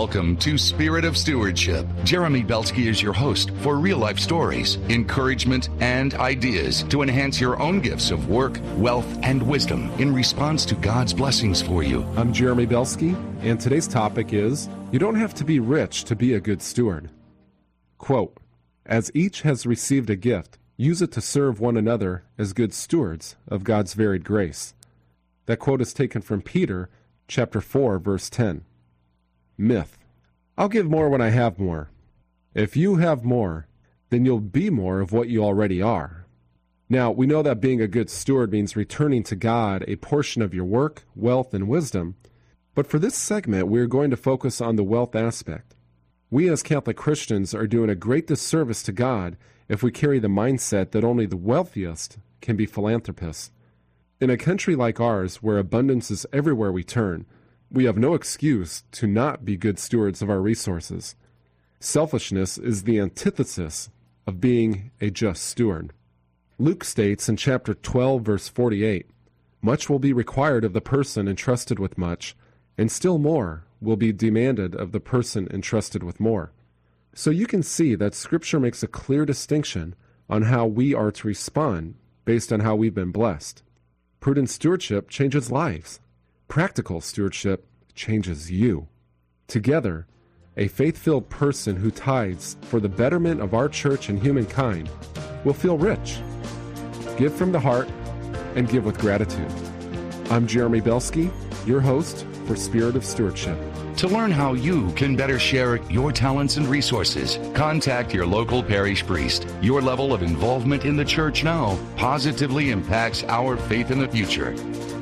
Welcome to Spirit of Stewardship. Jeremy Belsky is your host for real-life stories, encouragement, and ideas to enhance your own gifts of work, wealth, and wisdom in response to God's blessings for you. I'm Jeremy Belsky, and today's topic is, you don't have to be rich to be a good steward. Quote, as each has received a gift, use it to serve one another as good stewards of God's varied grace. That quote is taken from Peter, chapter 4, verse 10. Myth. I'll give more when I have more. If you have more, then you'll be more of what you already are. Now, we know that being a good steward means returning to God a portion of your work, wealth, and wisdom, but for this segment, we're going to focus on the wealth aspect. We as Catholic Christians are doing a great disservice to God if we carry the mindset that only the wealthiest can be philanthropists. In a country like ours, where abundance is everywhere we turn, we have no excuse to not be good stewards of our resources. Selfishness is the antithesis of being a just steward. Luke states in chapter 12, verse 48, much will be required of the person entrusted with much, and still more will be demanded of the person entrusted with more. So you can see that Scripture makes a clear distinction on how we are to respond based on how we've been blessed. Prudent stewardship changes lives. Practical stewardship changes you. Together, a faith-filled person who tithes for the betterment of our church and humankind will feel rich. Give from the heart and give with gratitude. I'm Jeremy Belsky, your host for Spirit of Stewardship. To learn how you can better share your talents and resources, contact your local parish priest. Your level of involvement in the church now positively impacts our faith in the future.